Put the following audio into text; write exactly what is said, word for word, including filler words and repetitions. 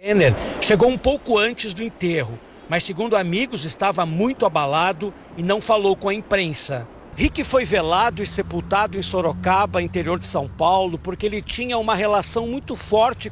Renner chegou um pouco antes do enterro, mas segundo amigos estava muito abalado e não falou com a imprensa. Rick foi velado e sepultado em Sorocaba, interior de São Paulo, porque ele tinha uma relação muito forte